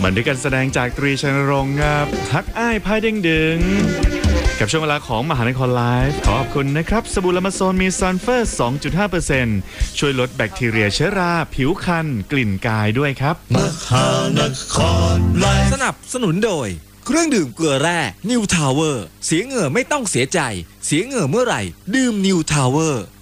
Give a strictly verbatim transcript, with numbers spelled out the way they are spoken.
บันทึกการแสดงจากตรีชัยนรงค์ครับทักอ้ายพายเด้งดึงกับช่วงเวลาของมหานครไลฟ์ขอบคุณนะครับสบู่ละมาโซนมีซัลเฟอร์ สองจุดห้าเปอร์เซ็นต์ ช่วยลดแบคทีเรียเชื้อราผิวคันกลิ่นกายด้วยครับมหานครไลฟ์สนับสนุนโดยเครื่องดื่มเกลือแร่นิวทาวเวอร์เสียเหงื่อไม่ต้องเสียใจเสียเหงื่อเมื่อไหร่ดื่มนิวทาวเวอร์